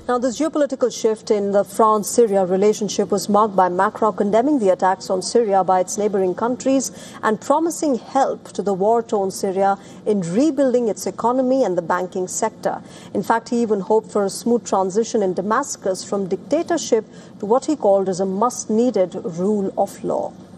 Now, this geopolitical shift in the France-Syria relationship was marked by Macron condemning the attacks on Syria by its neighboring countries and promising help to the war-torn Syria in rebuilding its economy and the banking sector. In fact, he even hoped for a smooth transition in Damascus from dictatorship to what he called as a much-needed rule of law.